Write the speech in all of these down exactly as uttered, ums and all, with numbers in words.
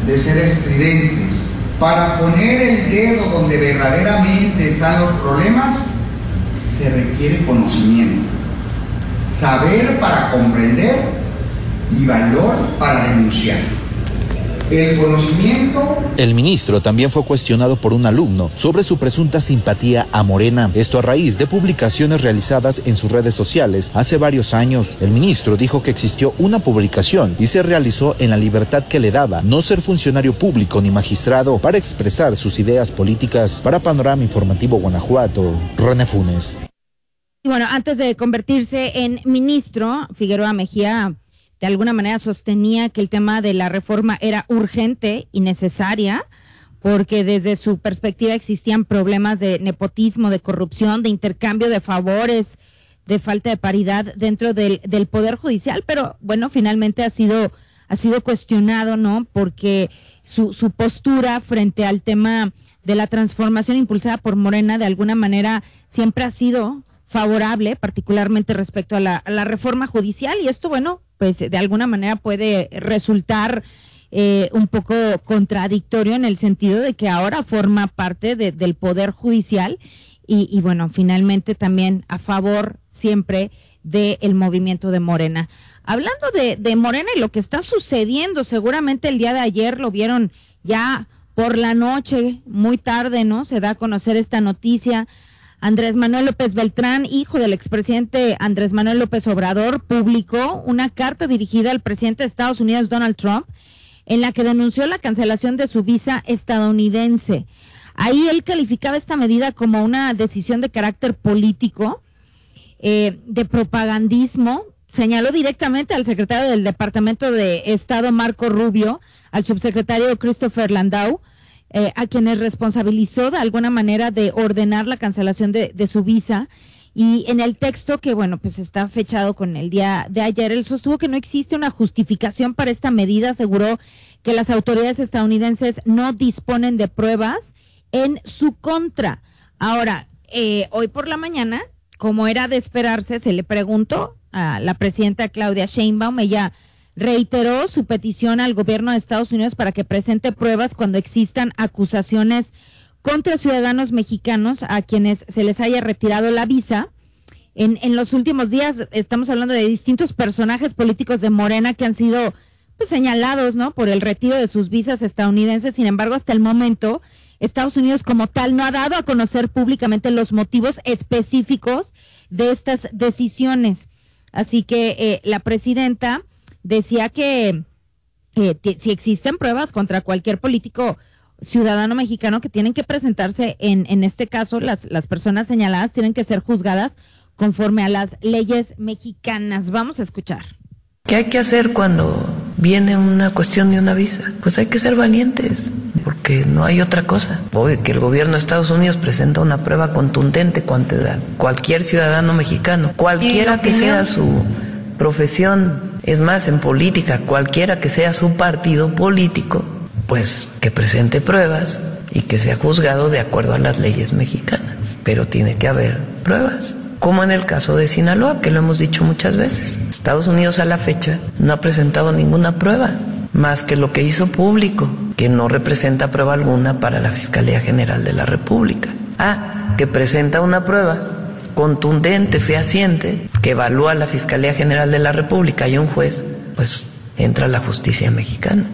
de ser estridentes. Para poner el dedo donde verdaderamente están los problemas, se requiere conocimiento, saber para comprender y valor para denunciar. El conocimiento... El ministro también fue cuestionado por un alumno sobre su presunta simpatía a Morena. Esto a raíz de publicaciones realizadas en sus redes sociales hace varios años. El ministro dijo que existió una publicación y se realizó en la libertad que le daba no ser funcionario público ni magistrado para expresar sus ideas políticas. Para Panorama Informativo Guanajuato, René Funes. Bueno, antes de convertirse en ministro, Figueroa Mejía de alguna manera sostenía que el tema de la reforma era urgente y necesaria, porque desde su perspectiva existían problemas de nepotismo, de corrupción, de intercambio de favores, de falta de paridad dentro del, del Poder Judicial, pero bueno, finalmente ha sido, ha sido cuestionado, ¿no? Porque su, su postura frente al tema de la transformación impulsada por Morena de alguna manera siempre ha sido favorable, particularmente respecto a la, a la reforma judicial, y esto, bueno, pues de alguna manera puede resultar eh, un poco contradictorio en el sentido de que ahora forma parte de, del Poder Judicial y, y bueno, finalmente también a favor siempre del movimiento de Morena. Hablando de, de Morena y lo que está sucediendo, seguramente el día de ayer lo vieron ya por la noche, muy tarde, ¿no? Se da a conocer esta noticia. Andrés Manuel López Beltrán, hijo del expresidente Andrés Manuel López Obrador, publicó una carta dirigida al presidente de Estados Unidos, Donald Trump, en la que denunció la cancelación de su visa estadounidense. Ahí él calificaba esta medida como una decisión de carácter político, eh, de propagandismo. Señaló directamente al secretario del Departamento de Estado, Marco Rubio, al subsecretario Christopher Landau, Eh, a quienes responsabilizó de alguna manera de ordenar la cancelación de, de su visa, y en el texto que, bueno, pues está fechado con el día de ayer, él sostuvo que no existe una justificación para esta medida, aseguró que las autoridades estadounidenses no disponen de pruebas en su contra. Ahora, eh, hoy por la mañana, como era de esperarse, se le preguntó a la presidenta Claudia Sheinbaum, ella reiteró su petición al gobierno de Estados Unidos para que presente pruebas cuando existan acusaciones contra ciudadanos mexicanos a quienes se les haya retirado la visa. En, en los últimos días estamos hablando de distintos personajes políticos de Morena que han sido pues, señalados, ¿no?, por el retiro de sus visas estadounidenses. Sin embargo, hasta el momento, Estados Unidos como tal no ha dado a conocer públicamente los motivos específicos de estas decisiones. Así que eh, la presidenta decía que eh, t- si existen pruebas contra cualquier político ciudadano mexicano que tienen que presentarse, en, en este caso las, las personas señaladas tienen que ser juzgadas conforme a las leyes mexicanas. Vamos a escuchar. ¿Qué hay que hacer cuando viene una cuestión de una visa? Pues hay que ser valientes, porque no hay otra cosa. Obvio que el gobierno de Estados Unidos presenta una prueba contundente contra cualquier ciudadano mexicano, cualquiera que sea su profesión. Es más, en política, cualquiera que sea su partido político, pues que presente pruebas y que sea juzgado de acuerdo a las leyes mexicanas. Pero tiene que haber pruebas, como en el caso de Sinaloa, que lo hemos dicho muchas veces. Estados Unidos a la fecha no ha presentado ninguna prueba, más que lo que hizo público, que no representa prueba alguna para la Fiscalía General de la República. Ah, que presenta una prueba contundente, fehaciente, que evalúa la Fiscalía General de la República y un juez, pues entra la justicia mexicana.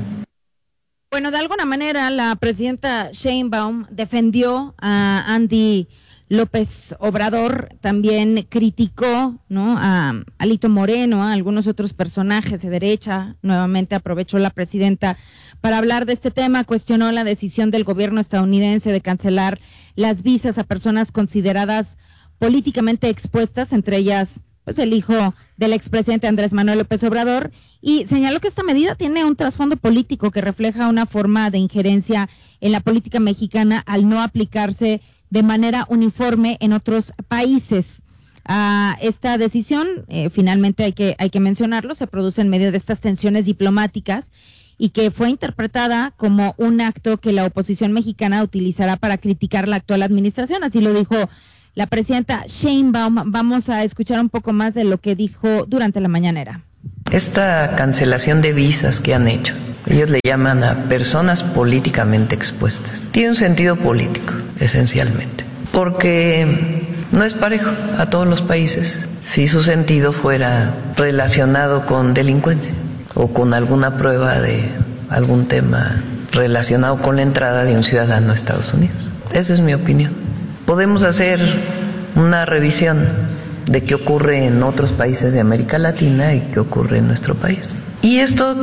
Bueno, de alguna manera la presidenta Sheinbaum defendió a Andy López Obrador, también criticó, ¿no?, a Alito Moreno, a algunos otros personajes de derecha. Nuevamente aprovechó la presidenta para hablar de este tema, cuestionó la decisión del gobierno estadounidense de cancelar las visas a personas consideradas políticamente expuestas, entre ellas pues el hijo del expresidente Andrés Manuel López Obrador, y señaló que esta medida tiene un trasfondo político que refleja una forma de injerencia en la política mexicana al no aplicarse de manera uniforme en otros países. Ah, esta decisión, eh, finalmente hay que hay que mencionarlo, se produce en medio de estas tensiones diplomáticas y que fue interpretada como un acto que la oposición mexicana utilizará para criticar la actual administración, así lo dijo la presidenta Sheinbaum. Vamos a escuchar un poco más de lo que dijo durante la mañanera. esta cancelación de visas que han hecho, ellos le llaman a personas políticamente expuestas, tiene un sentido político, esencialmente, porque no es parejo a todos los países si su sentido fuera relacionado con delincuencia o con alguna prueba de algún tema relacionado con la entrada de un ciudadano a Estados Unidos. Esa es mi opinión. Podemos hacer una revisión de qué ocurre en otros países de América Latina y qué ocurre en nuestro país. Y esto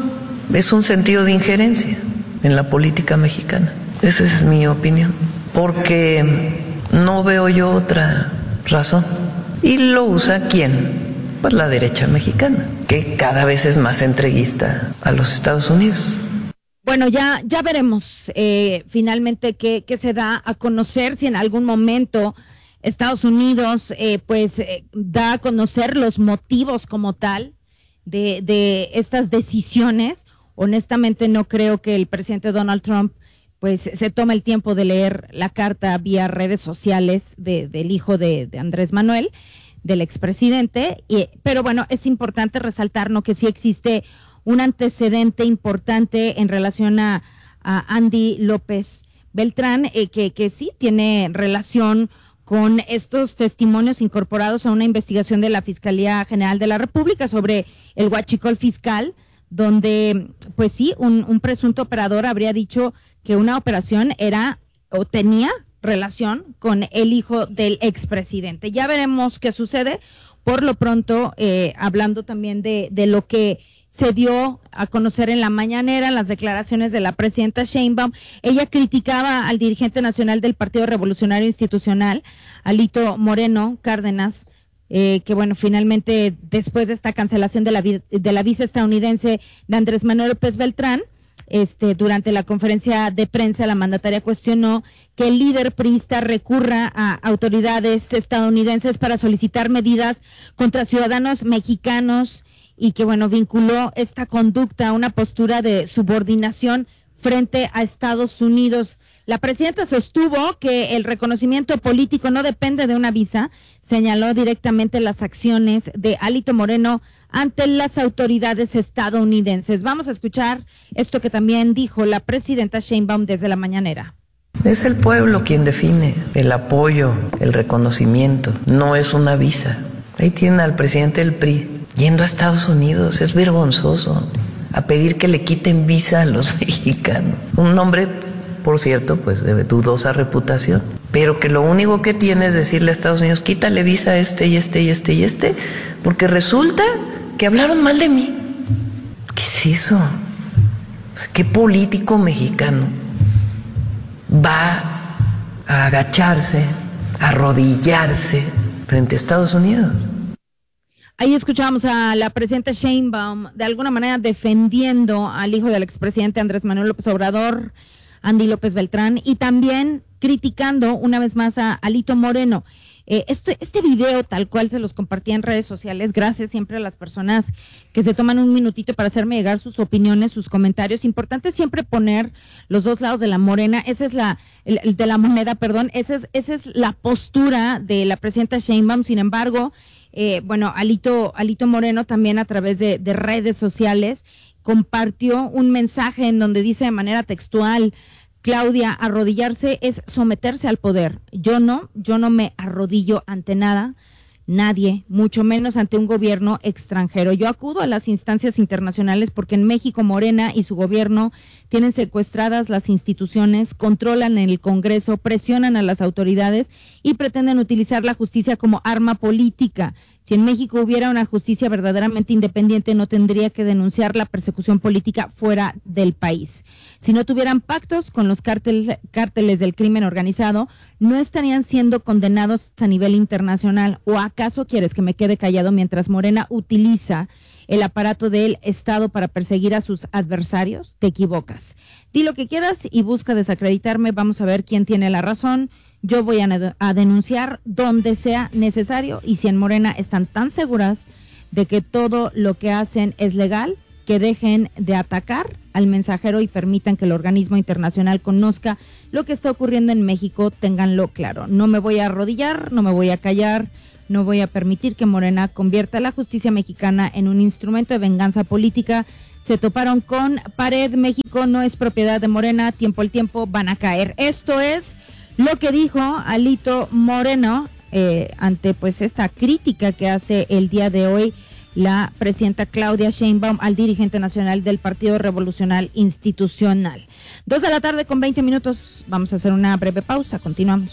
es un sentido de injerencia en la política mexicana. Esa es mi opinión. Porque no veo yo otra razón. ¿Y lo usa quién? Pues la derecha mexicana, que cada vez es más entreguista a los Estados Unidos. Bueno, ya ya veremos eh, finalmente qué, qué se da a conocer, si en algún momento Estados Unidos eh, pues eh, da a conocer los motivos como tal de, de estas decisiones. Honestamente no creo que el presidente Donald Trump pues se tome el tiempo de leer la carta vía redes sociales de, del hijo de, de Andrés Manuel, del expresidente, y, pero bueno, es importante resaltar, ¿no?, que sí existe un antecedente importante en relación a, a Andy López Beltrán, eh, que, que sí tiene relación con estos testimonios incorporados a una investigación de la Fiscalía General de la República sobre el huachicol fiscal, donde, pues sí, un, un presunto operador habría dicho que una operación era o tenía relación con el hijo del expresidente. Ya veremos qué sucede. Por lo pronto, eh, hablando también de, de lo que se dio a conocer en la mañanera, las declaraciones de la presidenta Sheinbaum, ella criticaba al dirigente nacional del Partido Revolucionario Institucional, Alito Moreno Cárdenas, eh, que bueno, finalmente después de esta cancelación de la, de la visa estadounidense de Andrés Manuel López Beltrán, Este, durante la conferencia de prensa, la mandataria cuestionó que el líder priista recurra a autoridades estadounidenses para solicitar medidas contra ciudadanos mexicanos y que, bueno, vinculó esta conducta a una postura de subordinación frente a Estados Unidos. La presidenta sostuvo que el reconocimiento político no depende de una visa, señaló directamente las acciones de Alito Moreno ante las autoridades estadounidenses. Vamos a escuchar esto que también dijo la presidenta Sheinbaum desde la mañanera. Es el pueblo quien define el apoyo, el reconocimiento, no es una visa. Ahí tienen al presidente del P R I yendo a Estados Unidos, es vergonzoso, a pedir que le quiten visa a los mexicanos. Un hombre, por cierto, pues de dudosa reputación, pero que lo único que tiene es decirle a Estados Unidos, quítale visa a este y este y este y este, porque resulta que hablaron mal de mí. ¿Qué es eso? O sea, ¿qué político mexicano va a agacharse, a arrodillarse frente a Estados Unidos? Ahí escuchábamos a la presidenta Sheinbaum de alguna manera defendiendo al hijo del expresidente Andrés Manuel López Obrador, Andy López Beltrán, y también criticando una vez más a Alito Moreno. Eh, este, este video tal cual se los compartía en redes sociales, gracias siempre a las personas que se toman un minutito para hacerme llegar sus opiniones, sus comentarios. Importante siempre poner los dos lados de la morena, esa es la, el, el de la moneda, perdón, esa es, esa es la postura de la presidenta Sheinbaum. Sin embargo, eh, bueno, Alito, Alito Moreno también a través de, de redes sociales compartió un mensaje en donde dice de manera textual: Claudia, arrodillarse es someterse al poder. Yo no, yo no me arrodillo ante nada, nadie, mucho menos ante un gobierno extranjero. Yo acudo a las instancias internacionales porque en México Morena y su gobierno tienen secuestradas las instituciones, controlan el Congreso, presionan a las autoridades y pretenden utilizar la justicia como arma política. Si en México hubiera una justicia verdaderamente independiente, no tendría que denunciar la persecución política fuera del país. Si no tuvieran pactos con los cárteles, cárteles del crimen organizado, no estarían siendo condenados a nivel internacional. ¿O acaso quieres que me quede callado mientras Morena utiliza el aparato del Estado para perseguir a sus adversarios? Te equivocas. Di lo que quieras y busca desacreditarme. Vamos a ver quién tiene la razón. Yo voy a, a denunciar donde sea necesario, y si en Morena están tan seguras de que todo lo que hacen es legal, que dejen de atacar al mensajero y permitan que el organismo internacional conozca lo que está ocurriendo en México, ténganlo claro. No me voy a arrodillar, no me voy a callar, No voy a permitir que Morena convierta a la justicia mexicana en un instrumento de venganza política. Se toparon con pared. México no es propiedad de Morena. Tiempo al tiempo van a caer. Esto es lo que dijo Alito Moreno eh, ante pues esta crítica que hace el día de hoy la presidenta Claudia Sheinbaum al dirigente nacional del Partido Revolucionario Institucional. Dos de la tarde con veinte minutos. Vamos a hacer una breve pausa. Continuamos.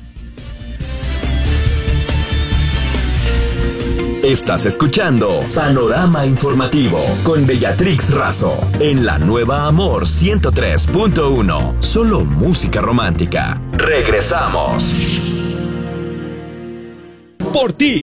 Estás escuchando Panorama Informativo con Beatrix Razo en la nueva Amor ciento tres punto uno. Solo música romántica. Regresamos. Por ti